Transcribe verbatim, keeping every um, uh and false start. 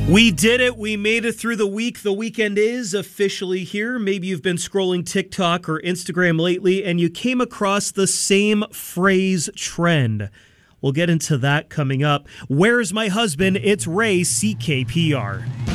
We did it. We made it through the week. The weekend is officially here. Maybe you've been scrolling TikTok or Instagram lately and you came across the same phrase trend. We'll get into that coming up. Where's my husband? It's Ray, C K P R.